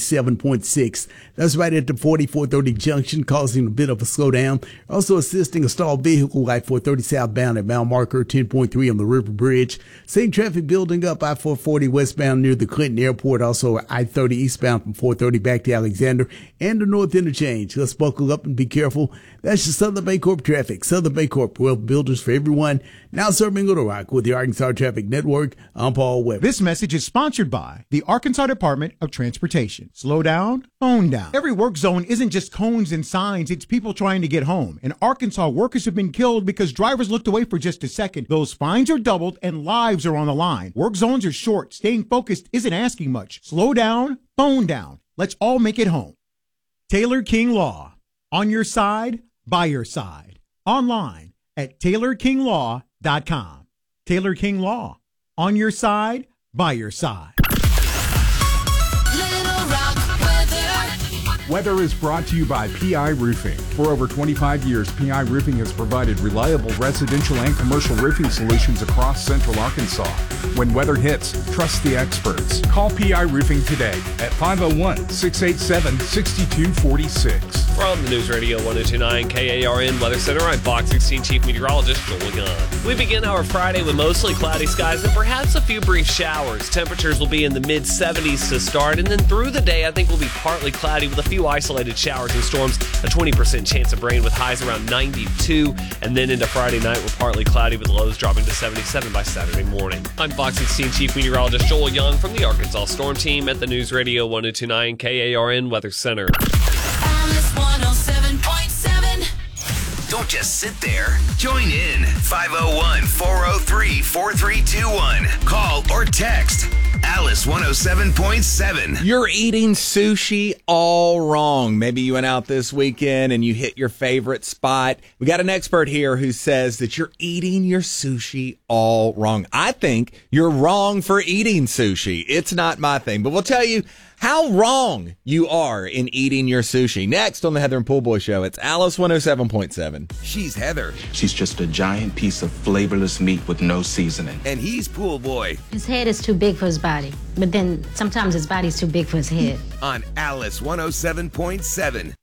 37.6. That's right at the 4430 junction, causing a bit of a slowdown. Also assisting a stalled vehicle I-430 southbound at mile marker 10.3 on the River Bridge. Same traffic building up I-440 westbound near the Clinton Airport. Also I-30 eastbound from 430 back to Alexander and the North Interchange. Let's buckle up and be careful. That's your Southern Bancorp traffic. Southern Bancorp, well, builders for everyone. Now serving Little Rock with the Arkansas Traffic Network. I'm Paul Webber. This message is sponsored by the Arkansas Department of Transportation. Slow down, phone down. Every work zone isn't just cones and signs. It's people trying to get home. In Arkansas, workers have been killed because drivers looked away for just a second. Those fines are doubled and lives are on the line. Work zones are short. Staying focused isn't asking much. Slow down, phone down. Let's all make it home. Taylor King Law. On your side, by your side. Online at TaylorKingLaw.com. Taylor King Law. On your side, by your side. Weather is brought to you by PI Roofing. For over 25 years, PI Roofing has provided reliable residential and commercial roofing solutions across central Arkansas. When weather hits, trust the experts. Call PI Roofing today at 501-687-6246. From the News Radio 102.9 KARN Weather Center, I'm Fox 16 Chief Meteorologist Joel Gunn. We begin our Friday with mostly cloudy skies and perhaps a few brief showers. Temperatures will be in the mid-70s to start, and then through the day, I think we'll be partly cloudy with a few isolated showers and storms, a 20% chance of rain with highs around 92, and then into Friday night, we're partly cloudy with lows dropping to 77 by Saturday morning. I'm Fox 16 Chief Meteorologist Joel Young from the Arkansas Storm Team at the News Radio 102.9 KARN Weather Center. Alice 107.7. Don't just sit there. Join in. 501-403-4321. Call or text Alice 107.7. You're eating sushi all wrong. Maybe you went out this weekend and you hit your favorite spot. We got an expert here who says that you're eating your sushi all wrong. I think you're wrong for eating sushi. It's not my thing, but we'll tell you how wrong you are in eating your sushi. Next on the Heather and Pool Boy Show, it's Alice 107.7. She's Heather. She's just a giant piece of flavorless meat with no seasoning. And he's Pool Boy. His head is too big for his body, but then sometimes his body's too big for his head. On Alice 107.7.